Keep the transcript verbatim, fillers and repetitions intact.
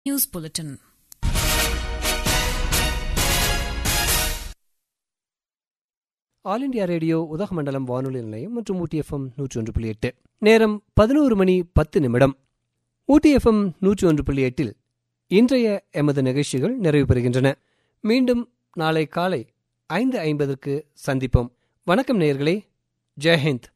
News bulletin. All India radio Udhagamandalam வானொலி நிலையம் மற்றும் ஊட்டி எஃப்எம் நூற்றி ஒன்று புள்ளி எட்டு. நேரம் பதினோரு மணி பத்து நிமிடம். ஊட்டி எஃப்எம் நூற்றி ஒன்று புள்ளி எட்டில் இன்றைய எமது நிகழ்ச்சிகள் நிறைவு பெறுகின்றன. மீண்டும் நாளை காலை ஐந்து ஐம்பதற்கு சந்திப்போம். வணக்கம் நேயர்களே. ஜெய்ஹிந்த்.